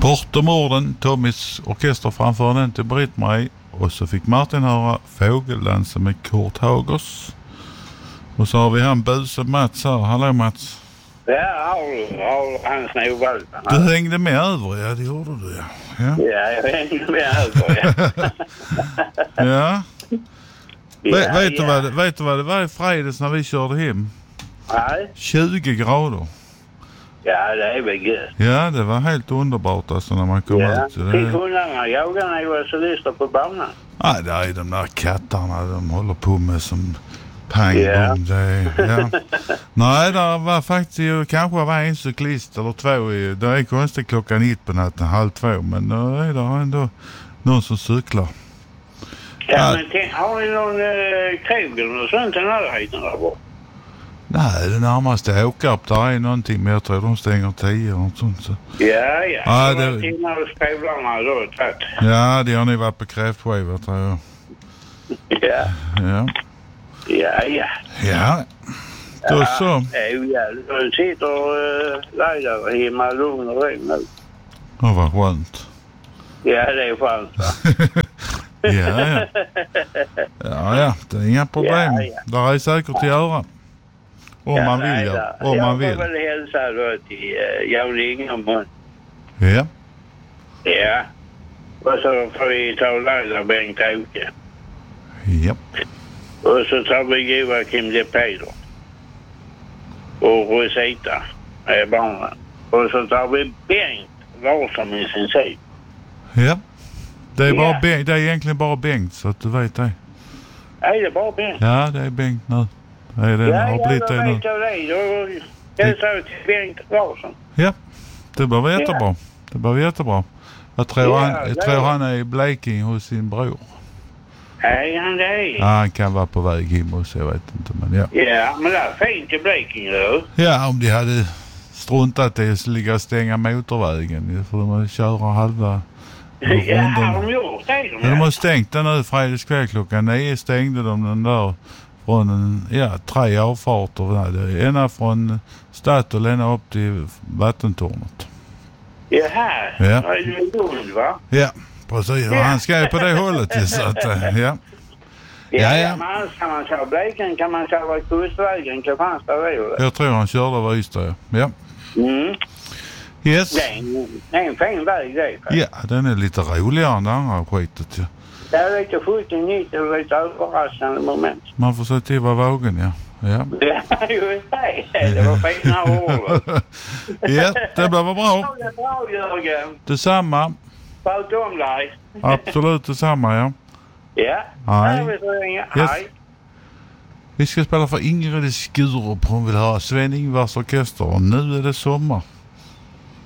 Portomorden, Tommys orkester framför den till Britt-Marie. Och så fick Martin höra Fågeldansen med Kurt Hagers. Och så har vi han buse Mats här. Hallå Mats. Ja, han snubbar. Du hängde med över, ja det gjorde du ja. Ja, jag hängde med över, ja. Ja. Vet du vad det var i fredags när vi körde hem? Nej. 20 grader. Ja, det är väl gött. Ja, det var helt underbart alltså när man kom ut. Fick hundarna jaga när jag var så lyster på banan? Nej, det är de där kattarna de håller på med som pangbom. Ja. Nej, det var faktiskt kanske var en cyklist eller två. Det är konstigt klockan 1 på natten, 1:30. Men då är det ändå någon som cyklar. Ja, men har ni någon krog eller något sånt i närheten där bort? Nej, det närmaste Åkarp där är någonting, men jag tror de stänger 10 och något sånt. Så. Ja. Det var timmar hos skålarna då, tack. Ja, det har ni varit på kräftskiva, tror jag. Ja. Ja. Då så. Ja, du sitter där hemma lugn och ro nu. Det var skönt. Ja, det är skönt. Ja, det är inga problem. Där är säkert att göra. Om man vill, om man vill. Jag får väl hälsa då till Jan Ingemund. Ja. Ja. Och så får vi ta Laila Bengt-Åke. Ja. Och så tar vi Joakim de Pedro. Och Rosita är barnen. Och så tar vi Bengt Larsson i sin tid. Ja. Det är bara Bengt, det är egentligen bara Bengt så att du vet det. Nej, det är bara Bengt. Ja, det är Bengt nu. Det är det har blivit det nu. Jag sa till Bengt Larsson. Ja, det blir jättebra. Det blir jättebra. Jag tror han är i Blekinge hos sin bror. Nej, han är. Ja, han kan vara på väg hem och så, jag vet inte. Men ja. Ja, men det är fint i Blekinge då. Ja, om de hade struntat i att ligga och stänga motorvägen. För de har köra halva. Ja, har de gjort det? De har stängt den nu fredagskväll klockan 9 stängde de den där från 3 avfarter. Ena från Statoil, ena upp till vattentornet. Jaha, ja. Det är ju Lund va? Ja, precis. Ja. Han ska ju på det hållet. Så att, ja. Ja, men ska man köra Blekinge kan man köra kustvägen, Kristianstad då? Jag tror han körde över Ystad, ja. Mm. Yes. Det är en fin väg det. Ja, den är lite roligare än den andra skitet. Ja. Det är lite 70-90 och lite överraskande moment. Man får se till vad vågen, ja. Ja, just det. Det var fina ord. Ja, det blev bra. Det är bra, Jörgen. Detsamma. Sköt om dig. Absolut detsamma, ja. Ja. Hej. Yes. Vi ska spela för Ingrid Skurup. Hon vill ha Sven-Ingvars orkester och nu är det sommar.